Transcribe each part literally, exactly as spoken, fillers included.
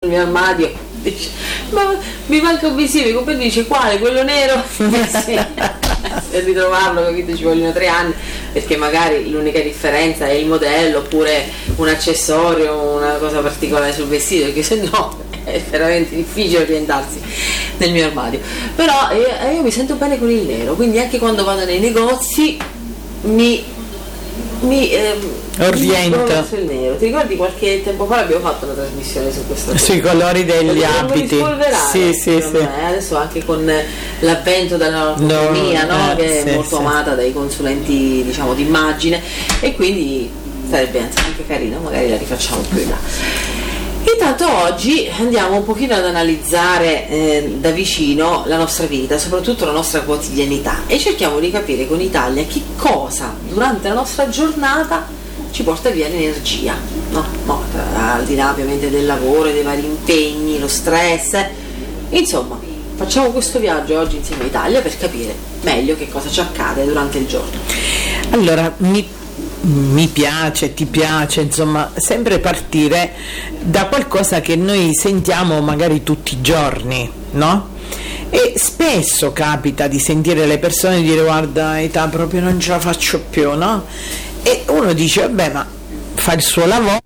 nel mio armadio, dice, ma mi manca un vestito, mi compagno dice quale? Quello nero? Sì. Per ritrovarlo, capito, ci vogliono tre anni, perché magari l'unica differenza è il modello oppure un accessorio, una cosa particolare sul vestito, perché se no è veramente difficile orientarsi nel mio armadio. Però eh, io mi sento bene con il nero, quindi anche quando vado nei negozi mi mi ehm, orienta il nero. Ti ricordi qualche tempo fa abbiamo fatto una trasmissione su questo, sui colori degli abiti? Sì, sì, sì. Me. Adesso anche con l'avvento della fotografia, no, no? Eh, che sì, è molto sì. amata dai consulenti, diciamo, d'immagine, e quindi sarebbe anche carino, magari la rifacciamo più in là. Intanto oggi andiamo un pochino ad analizzare eh, da vicino la nostra vita, soprattutto la nostra quotidianità, e cerchiamo di capire con Italia che cosa durante la nostra giornata ci porta via l'energia, no? No, al di là ovviamente del lavoro, dei vari impegni, lo stress, insomma facciamo questo viaggio oggi insieme a Italia per capire meglio che cosa ci accade durante il giorno. Allora, mi mi piace, ti piace, insomma, sempre partire da qualcosa che noi sentiamo magari tutti i giorni, no? E spesso capita di sentire le persone dire guarda, età proprio non ce la faccio più, no? E uno dice vabbè, ma fa il suo lavoro.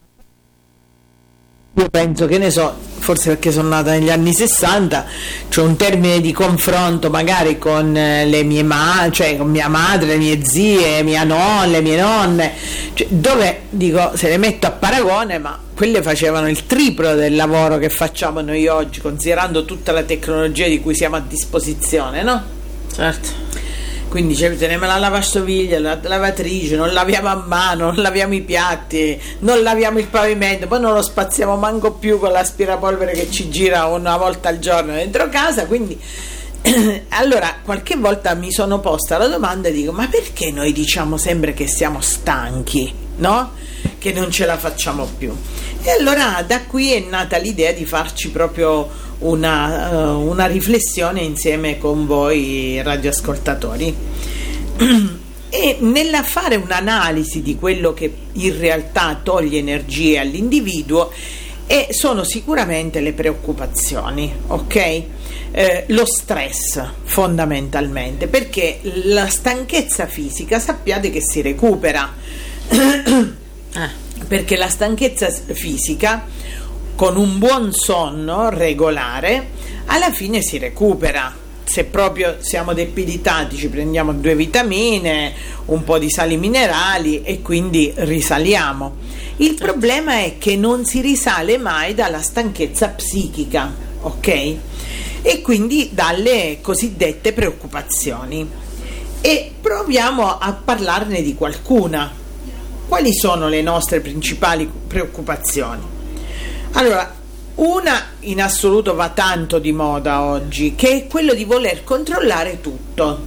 Io penso, che ne so, forse perché sono nata negli anni sessanta, c'è un termine di confronto magari con le mie madri, cioè con mia madre, le mie zie, mia nonna, le mie nonne, cioè, dove dico, se le metto a paragone, ma quelle facevano il triplo del lavoro che facciamo noi oggi, considerando tutta la tecnologia di cui siamo a disposizione, no? Certo. Quindi cioè, teniamo la lavastoviglie, la lavatrice, non laviamo a mano, non laviamo i piatti, non laviamo il pavimento, poi non lo spaziamo manco più con l'aspirapolvere che ci gira una volta al giorno dentro casa. Quindi allora qualche volta mi sono posta la domanda e dico, ma perché noi diciamo sempre che siamo stanchi, no? Che non ce la facciamo più? E allora da qui è nata l'idea di farci proprio una, uh, una riflessione insieme con voi radioascoltatori e nella fare un'analisi di quello che in realtà toglie energie all'individuo, e sono sicuramente le preoccupazioni, ok? Eh, lo stress fondamentalmente, perché la stanchezza fisica sappiate che si recupera eh. perché la stanchezza fisica con un buon sonno regolare alla fine si recupera. Se proprio siamo debilitati ci prendiamo due vitamine, un po' di sali minerali e quindi risaliamo. Il problema è che non si risale mai dalla stanchezza psichica, ok? E quindi dalle cosiddette preoccupazioni. E proviamo a parlarne di qualcuna. Quali sono le nostre principali preoccupazioni? Allora, una in assoluto va tanto di moda oggi, che è quello di voler controllare tutto.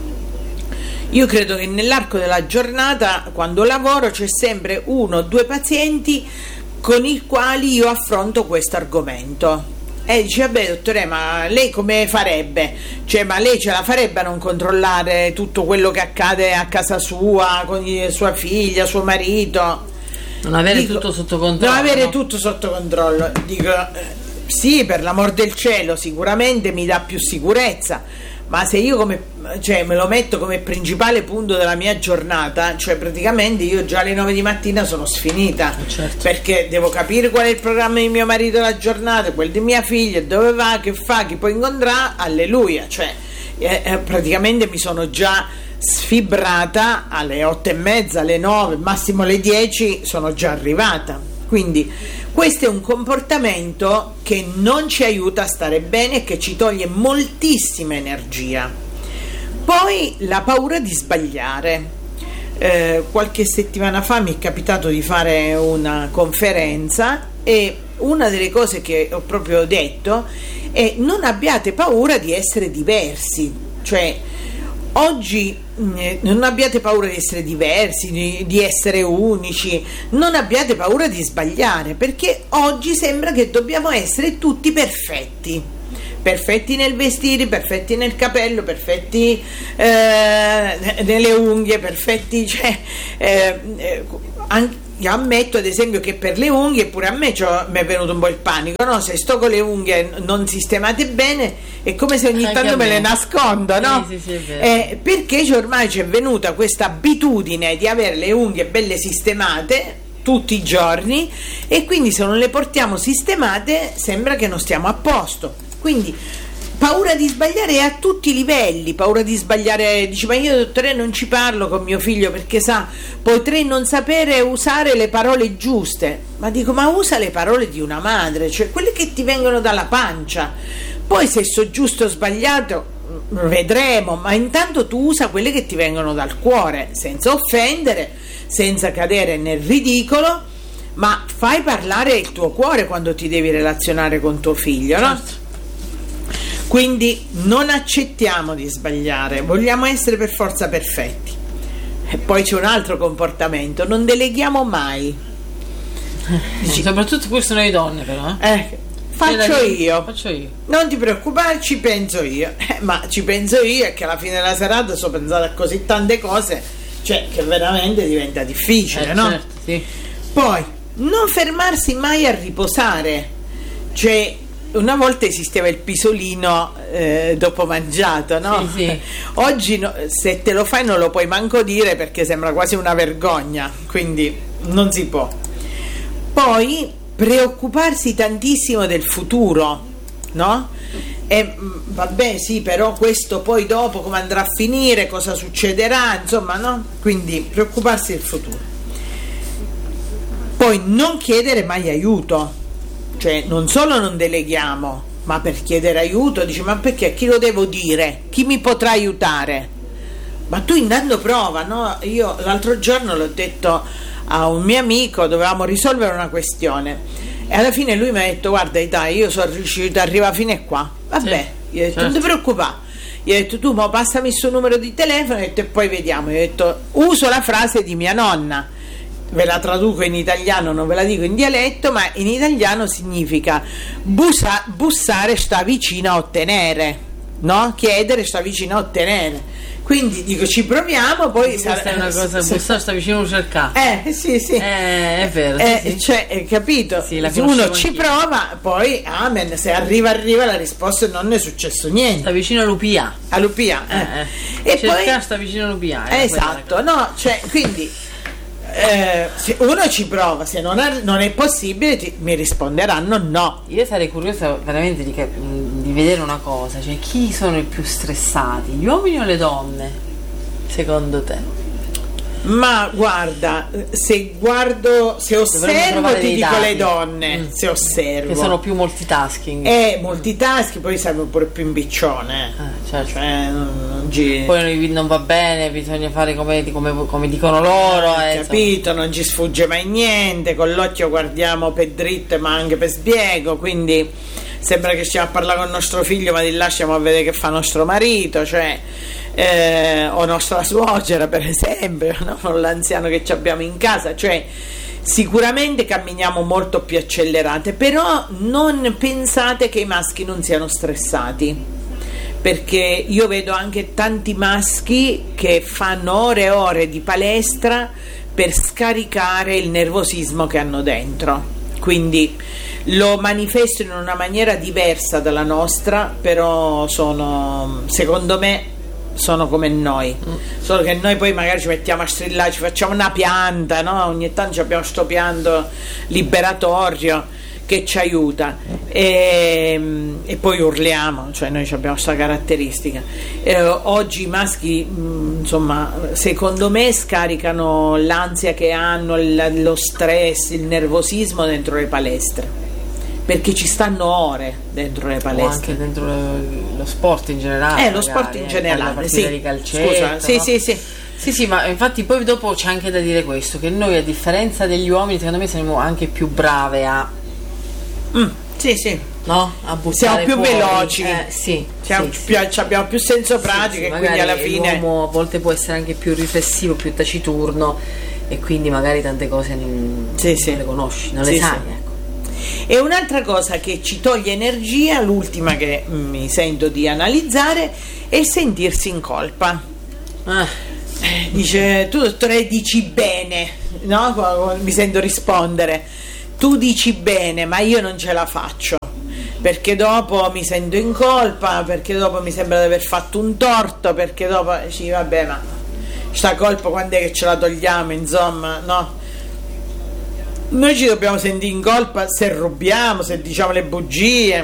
Io credo che nell'arco della giornata, quando lavoro, c'è sempre uno o due pazienti con i quali io affronto questo argomento. E dice, vabbè dottore, ma lei come farebbe? Cioè, ma lei ce la farebbe a non controllare tutto quello che accade a casa sua, con sua figlia, suo marito? Non avere Dico, tutto sotto controllo. Non avere no? tutto sotto controllo. Dico, eh, sì, per l'amor del cielo, sicuramente mi dà più sicurezza, ma se io come, cioè, me lo metto come principale punto della mia giornata, cioè praticamente io già alle nove di mattina sono sfinita, certo. Perché devo capire qual è il programma di mio marito la giornata, quel di mia figlia, dove va, che fa, chi poi incontrà, alleluia, cioè eh, eh, praticamente mi sono già sfibrata alle otto e mezza, alle nove, massimo alle dieci sono già arrivata. Quindi questo è un comportamento che non ci aiuta a stare bene e che ci toglie moltissima energia. Poi la paura di sbagliare. Eh, qualche settimana fa mi è capitato di fare una conferenza e una delle cose che ho proprio detto è: non abbiate paura di essere diversi, cioè oggi eh, non abbiate paura di essere diversi, di, di essere unici, non abbiate paura di sbagliare, perché oggi sembra che dobbiamo essere tutti perfetti, perfetti nel vestire, perfetti nel capello, perfetti eh, nelle unghie, perfetti, cioè, eh, eh, anche, io ammetto ad esempio che per le unghie pure a me mi è venuto un po' il panico, no? Se sto con le unghie non sistemate bene è come se ogni Anche tanto a me me. le nascondo, no? Sì, sì, sì, è vero. Eh, perché c'è- ormai c'è venuta questa abitudine di avere le unghie belle sistemate tutti i giorni, e quindi se non le portiamo sistemate sembra che non stiamo a posto. Quindi paura di sbagliare a tutti i livelli, paura di sbagliare, dici ma io dottore non ci parlo con mio figlio perché sa, potrei non sapere usare le parole giuste, ma dico ma usa le parole di una madre, cioè quelle che ti vengono dalla pancia, poi se so giusto o sbagliato vedremo, ma intanto tu usa quelle che ti vengono dal cuore, senza offendere, senza cadere nel ridicolo, ma fai parlare il tuo cuore quando ti devi relazionare con tuo figlio, no? Certo. Quindi non accettiamo di sbagliare, vogliamo essere per forza perfetti. E poi c'è un altro comportamento, non deleghiamo mai. Dici, Soprattutto questo noi donne, però. eh. eh, faccio C'è da- io, Faccio io. non ti preoccupare, ci penso io. Eh, ma ci penso io è che alla fine della serata sto pensando a così tante cose, cioè che veramente diventa difficile, Eh, no? certo, sì. Poi non fermarsi mai a riposare, cioè una volta esisteva il pisolino eh, dopo mangiato, no? Sì, sì. Oggi no, se te lo fai non lo puoi manco dire perché sembra quasi una vergogna, quindi non si può. Poi preoccuparsi tantissimo del futuro, no? E mh, vabbè sì, però questo poi dopo come andrà a finire, cosa succederà, insomma, no? Quindi preoccuparsi del futuro. Poi non chiedere mai aiuto, cioè non solo non deleghiamo, ma per chiedere aiuto dici ma perché, a chi lo devo dire, chi mi potrà aiutare? Ma tu intanto prova, no? Io l'altro giorno l'ho detto a un mio amico, dovevamo risolvere una questione e alla fine lui mi ha detto guarda dai, io sono riuscito ad arrivare fino a qua, vabbè, Sì, io ho detto certo. non ti preoccupare, gli ho detto tu ma passami il suo numero di telefono, e poi vediamo. Gli ho detto uso la frase di mia nonna, ve la traduco in italiano, non ve la dico in dialetto, ma in italiano significa bussa, bussare sta vicino a ottenere, no? Chiedere sta vicino a ottenere. Quindi dico ci proviamo, poi Questa sarà- è una cosa, se- bussare sta vicino a cercare. eh sì sì Eh, è vero, sì, eh, sì. cioè, eh, capito? Sì, la Se uno conoscevo ci anch'io. prova, poi amen, se arriva arriva la risposta e non è successo niente. Sta vicino a Lupia. A Lupia, eh. Eh, eh. E Cercare poi sta vicino a Lupia. eh, era quella la esatto, no, cioè quindi eh, se uno ci prova, se non, ar- non è possibile ti- mi risponderanno no. Io sarei curiosa veramente di, cap- di vedere una cosa, cioè chi sono i più stressati, gli uomini o le donne, secondo te? Ma guarda, se guardo, se osservo trovare ti dei dico dati. le donne, Mm. se osservo Che sono più multitasking. eh, multitasking, poi serve pure più imbiccione, Ah, certo. cioè non, non gi- Poi non- non va bene, bisogna fare come, come, come dicono loro. Eh, insomma. capito, non ci sfugge mai niente, con l'occhio guardiamo per dritto ma anche per sbiego, quindi sembra che stiamo a parlare con il nostro figlio ma di là stiamo a vedere che fa nostro marito, cioè eh, o nostra suocera per esempio, no? O l'anziano che ci abbiamo in casa, cioè sicuramente camminiamo molto più accelerate, però non pensate che i maschi non siano stressati, perché io vedo anche tanti maschi che fanno ore e ore di palestra per scaricare il nervosismo che hanno dentro, quindi lo manifestano in una maniera diversa dalla nostra, però sono, secondo me sono come noi, solo che noi poi magari ci mettiamo a strillare, ci facciamo una pianta, no? Ogni tanto abbiamo sto pianto liberatorio che ci aiuta e, e poi urliamo, cioè noi abbiamo questa caratteristica. Eh, oggi i maschi mh, insomma secondo me scaricano l'ansia che hanno, il- lo stress, il nervosismo dentro le palestre, perché ci stanno ore dentro le O palestre. anche dentro lo, lo sport in generale. Eh, lo magari, sport in eh, generale, la partita sì. di calcetto, Scusa, sì, no? sì, sì. Sì, sì, ma infatti poi dopo c'è anche da dire questo, che noi a differenza degli uomini secondo me siamo anche più brave a, Mm, sì, sì. no? A buttare Siamo più fuori. veloci. Eh, sì, Siamo sì, più- sì. abbiamo più senso Sì, pratico sì, e quindi magari alla fine l'uomo a volte può essere anche più riflessivo, più taciturno e quindi magari tante cose non, Sì, sì. non le conosci, non Sì, le sì. sai, ecco. E un'altra cosa che ci toglie energia, l'ultima che mi sento di analizzare, è il sentirsi in colpa. Ah, dice: tu dottore dici bene, no? Mi sento rispondere, tu dici bene, ma io non ce la faccio, perché dopo mi sento in colpa, perché dopo mi sembra di aver fatto un torto, perché dopo sì, vabbè, ma sta colpa quando è che ce la togliamo, insomma, no? Noi ci dobbiamo sentire in colpa se rubiamo, se diciamo le bugie,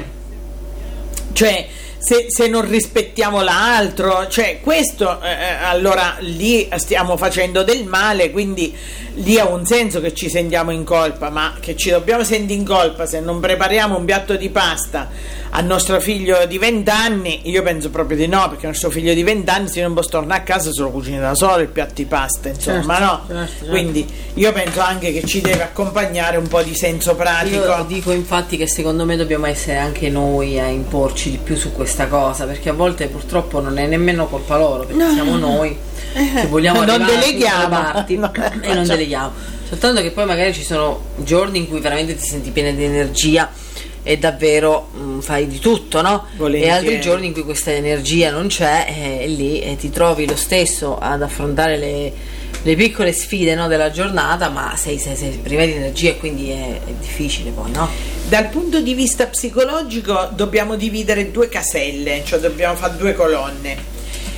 cioè se, se non rispettiamo l'altro, cioè questo eh, allora lì stiamo facendo del male, quindi lì ha un senso che ci sentiamo in colpa. Ma che ci dobbiamo sentire in colpa se non prepariamo un piatto di pasta al nostro figlio di vent'anni? Io penso proprio di no, perché il nostro figlio di vent'anni, se non posso tornare a casa, se lo cucina da solo il piatto di pasta, insomma, certo, no? Certo, certo. Quindi io penso anche che ci deve accompagnare un po' di senso pratico. Io dico infatti che secondo me dobbiamo essere anche noi a imporci di più su questa cosa, perché a volte purtroppo non è nemmeno colpa loro, perché no, siamo noi che vogliamo non arrivare deleghiamo parti, no, e non deleghiamo, soltanto che poi magari ci sono giorni in cui veramente ti senti piena di energia e davvero mh, fai di tutto, no? Volentieri. E altri giorni in cui questa energia non c'è, e eh, lì eh, ti trovi lo stesso ad affrontare le, le piccole sfide, no, della giornata, ma sei, sei, sei priva di energia e quindi è, è difficile poi, no? Dal punto di vista psicologico dobbiamo dividere due caselle, cioè dobbiamo fare due colonne: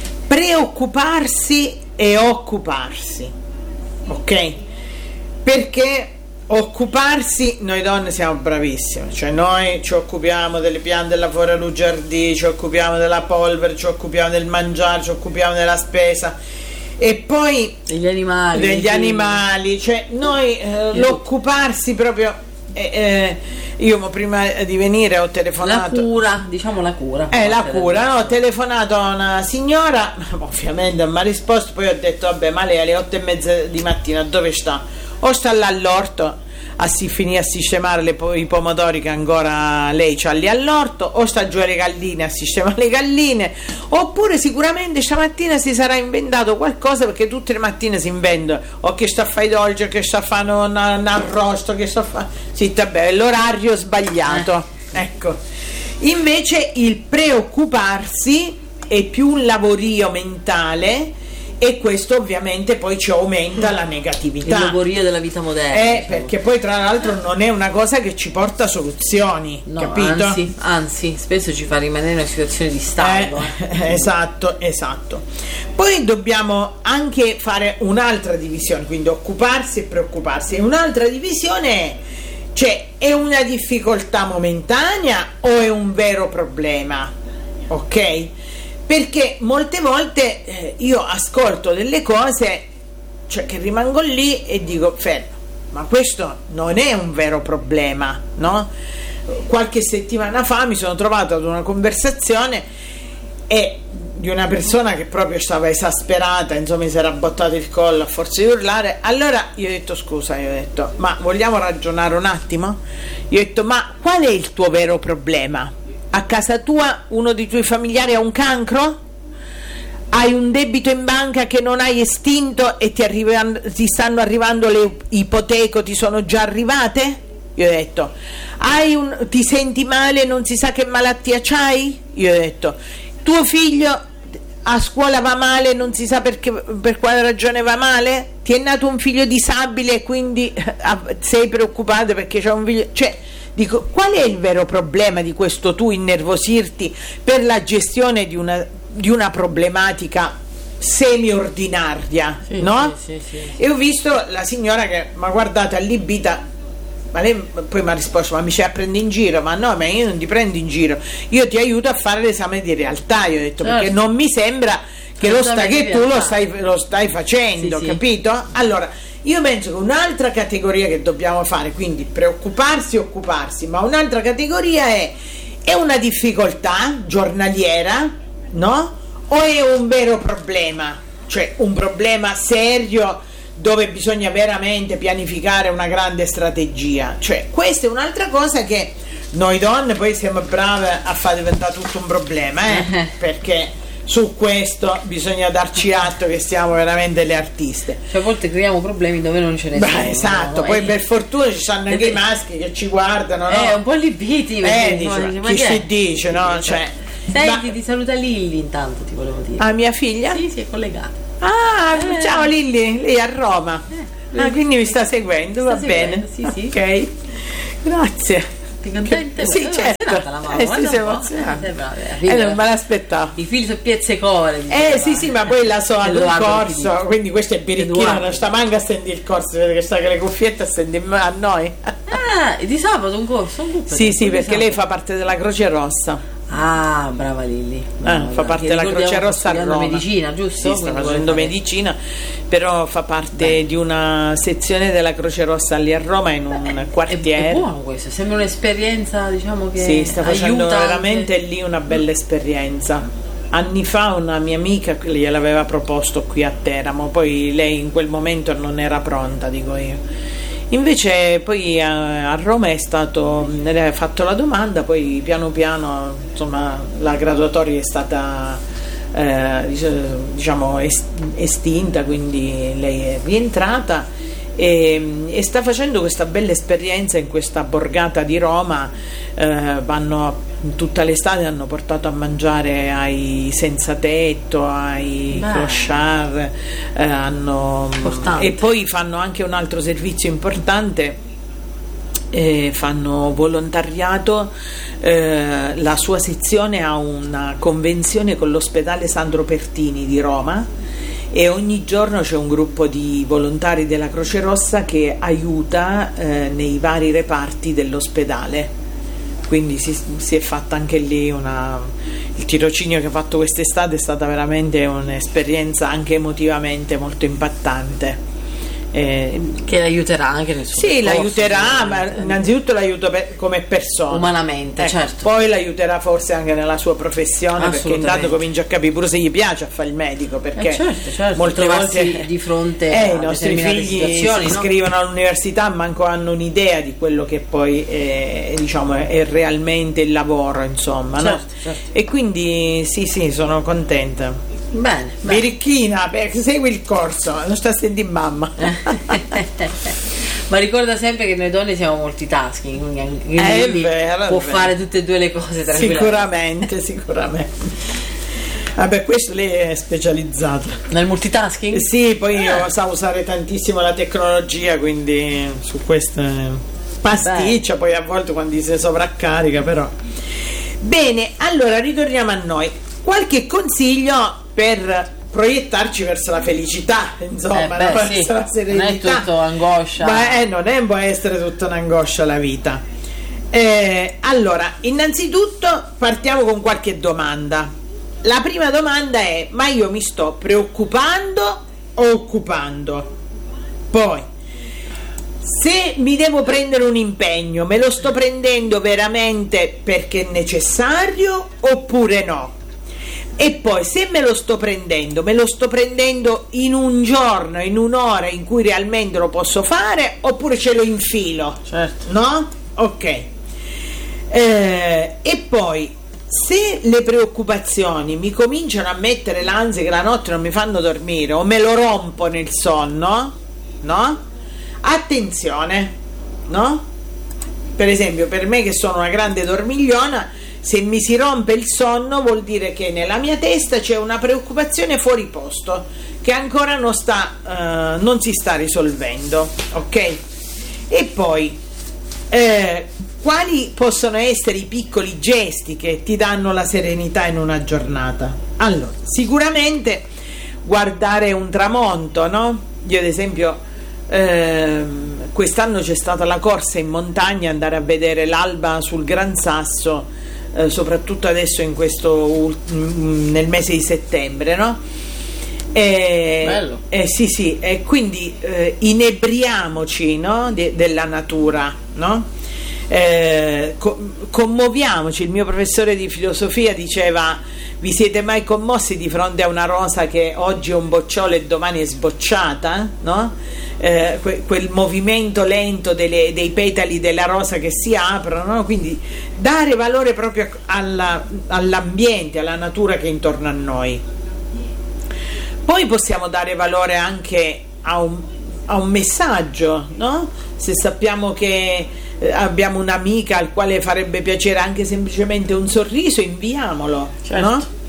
preoccuparsi e occuparsi, ok? Perché occuparsi, noi donne siamo bravissime, cioè noi ci occupiamo delle piante là fuori al giardino, ci occupiamo della polvere, ci occupiamo del mangiare, ci occupiamo della spesa, e poi degli animali, degli animali, cioè noi eh, l'occuparsi proprio eh, eh, io prima di venire ho telefonato, la cura, diciamo la cura eh la cura, no, ho telefonato a una signora, ovviamente mi ha risposto, poi ho detto vabbè, ma lei alle otto e mezza di mattina dove sta? O sta là all'orto a si finire a sistemare le, i pomodori che ancora lei c'ha lì all'orto, o sta giù alle galline a sistemare le galline, oppure sicuramente stamattina si sarà inventato qualcosa, perché tutte le mattine si inventa o che sta a fare i dolci, o che sta a fare un, un arrosto, che sta a fare, sì, vabbè, l'orario sbagliato, eh. Ecco, invece il preoccuparsi è più un lavorio mentale, e questo ovviamente poi ci aumenta la negatività, il lavorio della vita moderna, eh, diciamo. Perché poi tra l'altro non è una cosa che ci porta a soluzioni, no, capito? Anzi, anzi, spesso ci fa rimanere in una situazione di stallo. Eh, esatto, esatto. Poi dobbiamo anche fare un'altra divisione, quindi occuparsi e preoccuparsi. Un'altra divisione è, cioè, è una difficoltà momentanea o è un vero problema? Ok? Perché molte volte eh, io ascolto delle cose, cioè, che rimango lì e dico fermo, ma questo non è un vero problema, no? Qualche settimana fa mi sono trovato ad una conversazione e di una persona che proprio stava esasperata, insomma mi si era bottato il collo a forza di urlare. Allora io ho detto scusa, io ho detto ma vogliamo ragionare un attimo? Io ho detto ma qual è il tuo vero problema? A casa tua uno dei tuoi familiari ha un cancro? Hai un debito in banca che non hai estinto e ti, arrivano, ti stanno arrivando le ipoteche, ti sono già arrivate? Io ho detto hai un, ti senti male, non si sa che malattia c'hai? Io ho detto tuo figlio a scuola va male, non si sa perché, per quale ragione va male? Ti è nato un figlio disabile e quindi sei preoccupato perché c'è un figlio, cioè dico, qual è il vero problema di questo tu innervosirti per la gestione di una, di una problematica semi-ordinaria, sì, no? Sì, sì, sì. E ho visto la signora che mi ha guardato allibita, ma lei poi mi ha risposto ma mi c'è a prendere in giro? Ma no, ma io non ti prendo in giro, io ti aiuto a fare l'esame di realtà, io ho detto, certo. Perché non mi sembra che, lo sta, che tu lo stai, lo stai facendo, sì, capito? Sì. Allora io penso che un'altra categoria che dobbiamo fare, quindi preoccuparsi e occuparsi, ma un'altra categoria è, è una difficoltà giornaliera, no? O è un vero problema, cioè un problema serio dove bisogna veramente pianificare una grande strategia? Cioè questa è un'altra cosa che noi donne poi siamo brave a far diventare tutto un problema, eh? Perché su questo bisogna darci atto che siamo veramente le artiste, cioè a volte creiamo problemi dove non ce ne sono. Beh, esatto, no? Poi eh. per fortuna ci sono anche eh, i maschi che ci guardano, no? Eh, un po' allibiti, eh, dice, dice, chi si dice, no? Cioè, senti, ma... ti saluta Lilli intanto, ti volevo dire. Ah, mia figlia? Sì, sì, è collegata. Ah, Eh. ciao Lilli, lei è a Roma. Eh, Ah, quindi mi sta seguendo, sta va seguendo, bene. sì, sì. Ok, grazie. Ti contenta? Sì, Eh, certo. emozionata la mamma, Eh, sì, guarda sei un po'. emozionata. Eh, brava, alla Eh, fine- non me l'aspettavo. I figli sono pizzecore. Eh sì sì, ma poi la so ad un Edoardo, corso, quindi. quindi questo è birichino, Edoardo. non sta manca a stendi il corso, vede che sta con le cuffiette a stendi a noi. Ah, di sabato un corso? Un gruppo? Sì sì, Di perché sabato. lei fa parte della Croce Rossa. Ah, brava Lilli. Ah, fa parte della Croce Rossa a Roma. medicina, giusto? Sì, sta Quindi facendo vuole fare- medicina, però fa parte di una sezione della Croce Rossa lì a Roma in un È, quartiere. è buono questo, sembra un'esperienza, diciamo che Sì, sta facendo aiuta veramente anche- lì una bella esperienza. Anni fa una mia amica gliel'aveva proposto qui a Teramo, poi lei in quel momento non era pronta, dico io. Invece poi a, a Roma è stato, le ha fatto la domanda, poi piano piano insomma la graduatoria è stata eh, diciamo est- estinta, quindi lei è rientrata e, e sta facendo questa bella esperienza in questa borgata di Roma. Eh, vanno tutta l'estate, hanno portato a mangiare ai senza tetto, ai Beh. clochard, eh, hanno, Importante. e poi fanno anche un altro servizio importante, eh, fanno volontariato. Eh, la sua sezione ha una convenzione con l'ospedale Sandro Pertini di Roma e ogni giorno c'è un gruppo di volontari della Croce Rossa che aiuta eh, nei vari reparti dell'ospedale. Quindi si, si è fatta anche lì una, il tirocinio che ha fatto quest'estate è stata veramente un'esperienza anche emotivamente molto impattante. Eh, che l'aiuterà anche nel suo sì, percorso, l'aiuterà, ma sicuramente. innanzitutto l'aiuto per- come persona. Umanamente, Ecco, certo. Poi l'aiuterà forse anche nella sua professione, perché Assolutamente. intanto comincia a capire pure se gli piace a fare il medico, perché Eh, certo, certo, molte trovarsi volte di fronte eh, a i nostri determinate figli situazioni, si no? iscrivono all'università, manco hanno un'idea di quello che poi è, diciamo, è realmente il lavoro, insomma, no? Certo, certo. E quindi sì, sì, sono contenta. Bene, bene. Birichina, perché segui il corso, non sta a sentire mamma. Ma ricorda sempre che noi donne siamo multitasking, quindi anche È Lilli vero, è può vero. fare tutte e due le cose tranquillamente. Sicuramente, sicuramente. Vabbè, questo lei è specializzato. Nel multitasking? Sì, poi io so usare tantissimo la tecnologia, quindi su questo è pasticcia, poi a volte quando si sovraccarica, però. Bene, allora ritorniamo a noi. Qualche consiglio per proiettarci verso la felicità, insomma, Eh beh, no? sì. Verso la serenità. Non è tutto angoscia. Ma eh, non è, può essere tutta un'angoscia la vita. Eh, allora, innanzitutto partiamo con qualche domanda. La prima domanda è: ma io mi sto preoccupando o occupando? Poi, se mi devo prendere un impegno, me lo sto prendendo veramente perché è necessario oppure no? E poi, se me lo sto prendendo, me lo sto prendendo in un giorno, in un'ora in cui realmente lo posso fare, oppure ce lo infilo? Certo. No? Ok. Eh, e poi, se le preoccupazioni mi cominciano a mettere l'ansia che la notte non mi fanno dormire o me lo rompo nel sonno, no? Attenzione, no? Per esempio, per me che sono una grande dormigliona, se mi si rompe il sonno vuol dire che nella mia testa c'è una preoccupazione fuori posto che ancora non sta, eh, non si sta risolvendo, ok? E poi eh, quali possono essere i piccoli gesti che ti danno la serenità in una giornata? Allora, sicuramente guardare un tramonto, no? Io ad esempio ehm, quest'anno c'è stata la corsa in montagna, andare a vedere l'alba sul Gran Sasso, eh, soprattutto adesso in questo ult- nel mese di settembre, no? E, Bello. eh, sì, sì, e quindi eh, inebriamoci, no? De- della natura, no? Eh, co- commuoviamoci. Il mio professore di filosofia diceva: vi siete mai commossi di fronte a una rosa che oggi è un bocciolo e domani è sbocciata, no? Eh, que- quel movimento lento delle- dei petali della rosa che si aprono, no? Quindi dare valore proprio alla- all'ambiente, alla natura che è intorno a noi. Poi possiamo dare valore anche a un, a un messaggio, no? Se sappiamo che eh, abbiamo un'amica al quale farebbe piacere anche semplicemente un sorriso, inviamolo, Certo. no?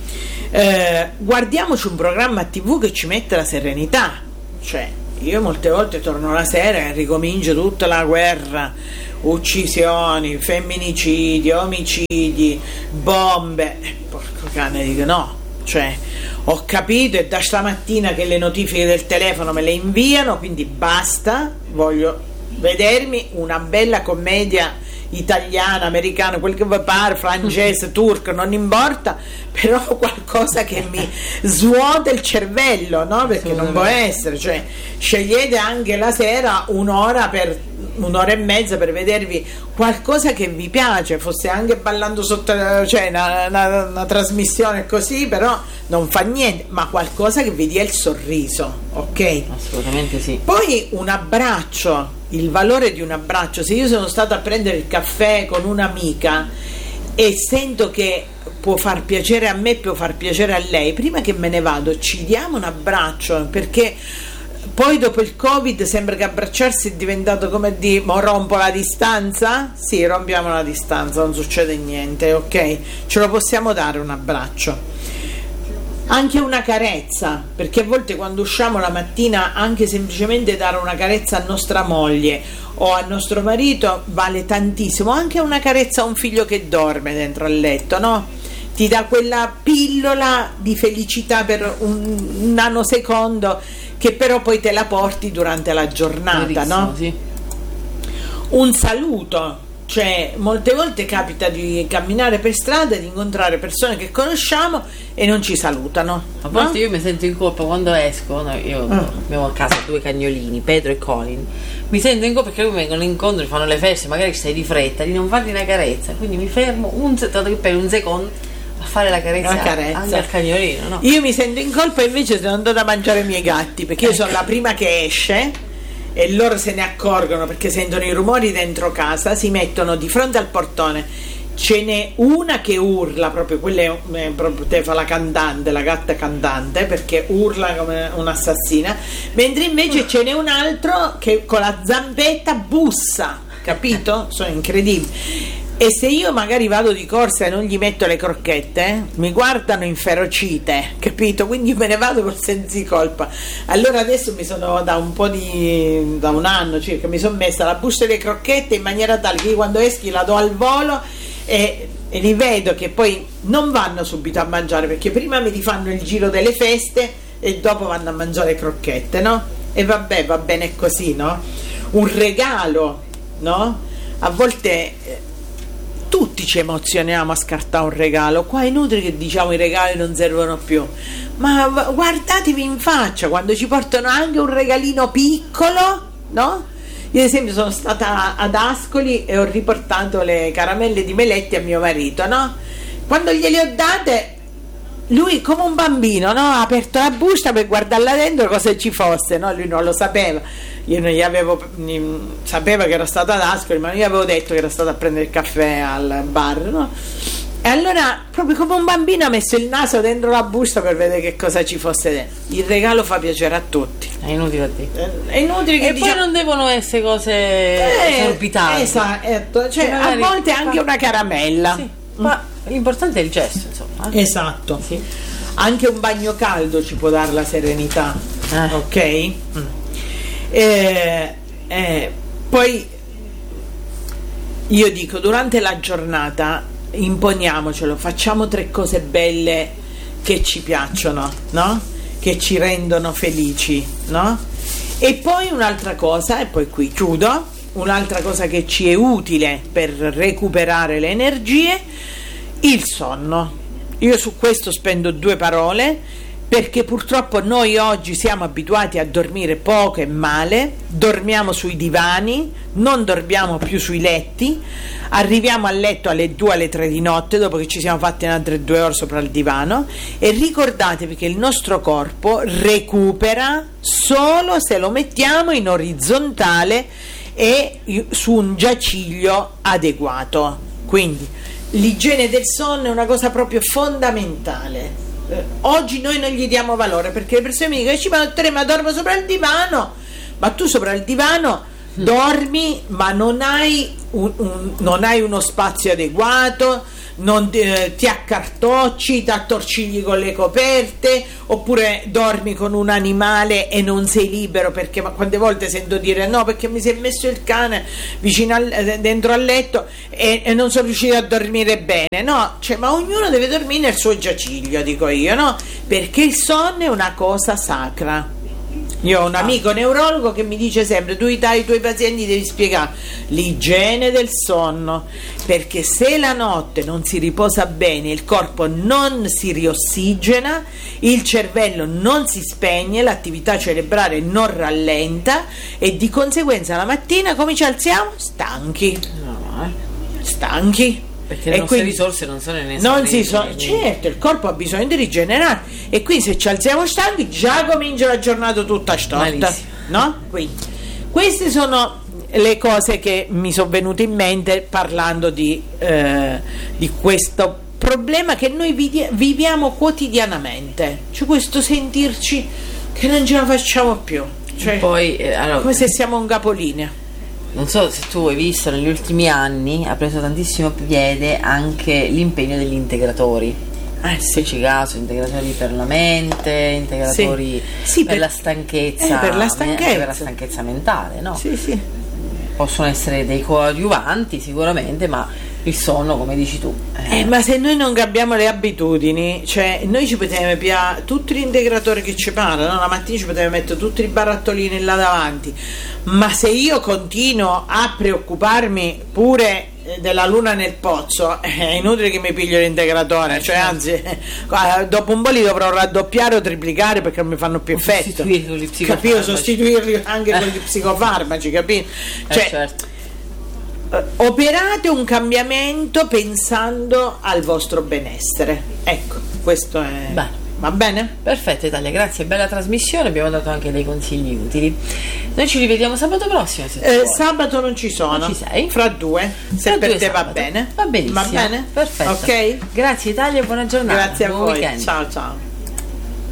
eh, guardiamoci un programma tivù che ci mette la serenità. Cioè, io molte volte torno la sera e ricomincio tutta la guerra, uccisioni, femminicidi, omicidi, bombe. Porco cane, dico no. Cioè, ho capito, è da stamattina che le notifiche del telefono me le inviano, quindi basta, voglio vedermi una bella commedia italiana, americana, quel che vi pare, francese, turco, non importa, però qualcosa che mi svuota il cervello, no? Perché non può essere, cioè scegliete anche la sera un'ora per un'ora e mezza per vedervi qualcosa che vi piace, fosse anche ballando sotto, cioè una, una, una trasmissione così, però non fa niente, ma qualcosa che vi dia il sorriso, ok? Assolutamente sì. Poi un abbraccio, il valore di un abbraccio. Se io sono stata a prendere il caffè con un'amica e sento che può far piacere a me, può far piacere a lei, prima che me ne vado ci diamo un abbraccio, perché poi dopo il Covid sembra che abbracciarsi è diventato come di mo rompo la distanza. Sì, rompiamo la distanza, non succede niente, ok? Ce lo possiamo dare un abbraccio. Anche una carezza, perché a volte quando usciamo la mattina anche semplicemente dare una carezza a nostra moglie o al nostro marito vale tantissimo. Anche una carezza a un figlio che dorme dentro al letto, no? Ti dà quella pillola di felicità per un nanosecondo che però poi te la porti durante la giornata, verissimo, no? Sì. Un saluto. Cioè, molte volte capita di camminare per strada e di incontrare persone che conosciamo e non ci salutano. A volte no? Io mi sento in colpa quando esco, no? Io mm. abbiamo a casa due cagnolini, Pedro e Colin. Mi sento in colpa perché mi vengono incontro, mi fanno le feste, magari stai di fretta, di non fargli una carezza. Quindi mi fermo un, per un secondo a fare la carezza, la carezza anche al cagnolino, no? Io mi sento in colpa invece se non do da mangiare i miei gatti, perché io sono la prima che esce e loro se ne accorgono perché sentono i rumori dentro casa, si mettono di fronte al portone, ce n'è una che urla, proprio quella è, è proprio te fa la cantante, la gatta cantante, perché urla come un'assassina, mentre invece ce n'è un altro che con la zampetta bussa, capito? Sono incredibili. E se io magari vado di corsa e non gli metto le crocchette, eh, mi guardano inferocite, capito? Quindi me ne vado col senso di colpa. Allora adesso mi sono, da un po' di, da un anno circa, mi sono messa la busta delle crocchette in maniera tale che io quando eschi la do al volo e, e li vedo che poi non vanno subito a mangiare, perché prima mi rifanno il giro delle feste e dopo vanno a mangiare crocchette, no? E vabbè, va bene così, no? Un regalo, no? A volte tutti ci emozioniamo a scartare un regalo. Qua è inutile che diciamo i regali non servono più, ma guardatevi in faccia quando ci portano anche un regalino piccolo, no? Io ad esempio sono stata ad Ascoli e ho riportato le caramelle di Meletti a mio marito, no? Quando gliele ho date, lui come un bambino, no? Ha aperto la busta per guardarla dentro cosa ci fosse, no? Lui non lo sapeva, io non gli avevo, sapeva che era stata ad Ascoli, ma non gli avevo detto che era stata a prendere il caffè al bar, no? E allora proprio come un bambino ha messo il naso dentro la busta per vedere che cosa ci fosse dentro. Il regalo fa piacere a tutti, è inutile a te. È inutile che e diciamo... poi non devono essere cose eh, orbitanti, esatto, cioè a volte anche una caramella, sì, ma l'importante è il gesto, insomma. Esatto, sì. Anche un bagno caldo ci può dare la serenità, eh. ok? Mm. Eh, eh, poi io dico, durante la giornata imponiamocelo, facciamo tre cose belle che ci piacciono, no? Che ci rendono felici, no? E poi un'altra cosa, e poi qui chiudo, un'altra cosa che ci è utile per recuperare le energie, il sonno. Io su questo spendo due parole, perché purtroppo noi oggi siamo abituati a dormire poco e male, dormiamo sui divani, non dormiamo più sui letti, arriviamo a letto alle due, alle tre di notte dopo che ci siamo fatti altre due ore sopra il divano, e ricordatevi che il nostro corpo recupera solo se lo mettiamo in orizzontale e su un giaciglio adeguato. Quindi l'igiene del sonno è una cosa proprio fondamentale. Eh, oggi noi non gli diamo valore, perché le persone mi dicono ci vanno tre, ma dormo sopra il divano. Ma tu sopra il divano dormi, ma non hai, un, un, non hai uno spazio adeguato, non eh, ti accartocci, ti attorcigli con le coperte, oppure dormi con un animale e non sei libero, perché ma quante volte sento dire no perché mi si è messo il cane vicino al, dentro al letto e, e non sono riuscito a dormire bene, no, cioè, ma ognuno deve dormire nel suo giaciglio, dico io, no, perché il sonno è una cosa sacra. Io ho un amico neurologo che mi dice sempre: tu ai tuoi pazienti devi spiegare l'igiene del sonno, perché se la notte non si riposa bene, il corpo non si riossigena, il cervello non si spegne, l'attività cerebrale non rallenta e di conseguenza la mattina come ci alziamo? Stanchi, No, eh. stanchi. Perché le E nostre quindi risorse non sono in non si so, certo, il corpo ha bisogno di rigenerare, e quindi se ci alziamo stanchi già comincia la giornata tutta storta, Malissimo. no? Quindi queste sono le cose che mi sono venute in mente parlando di, eh, di questo problema che noi vidi- viviamo quotidianamente, cioè questo sentirci che non ce la facciamo più, cioè Poi, eh, allora, come se siamo un capolinea. non so se tu hai visto, negli ultimi anni ha preso tantissimo piede anche l'impegno degli integratori. Eh Se ci caso, integratori per la mente, integratori Sì. Sì, per, per- la stanchezza, eh, per la me- stanchezza. per la stanchezza mentale, no? Sì, sì. Possono essere dei coadiuvanti sicuramente, ma il sonno, come dici tu, eh, Eh, ma se noi non cambiamo le abitudini, cioè noi ci potremmo pigliare tutti gli integratori che ci parlano, no? La mattina ci potremmo mettere tutti i barattolini là davanti, ma se io continuo a preoccuparmi pure eh, della luna nel pozzo, eh, è inutile che mi piglio l'integratore, cioè anzi eh, dopo un po' li dovrò raddoppiare o triplicare perché non mi fanno più effetto, sostituirli con gli psicofarmaci. capito? Sostituirli anche con gli psicofarmaci, capito? eh, Cioè, certo. eh, operate un cambiamento pensando al vostro benessere, ecco, questo è Bene. va bene? Perfetto Italia, grazie, bella trasmissione, abbiamo dato anche dei consigli utili. Noi ci rivediamo sabato prossimo, se tu Eh, vuoi. sabato non ci sono, Non ci sei? fra due, se Fra per due te va sabato. bene, Va benissimo. va bene? Perfetto. Ok, Grazie Italia, buona giornata. grazie a buon voi, weekend. ciao ciao.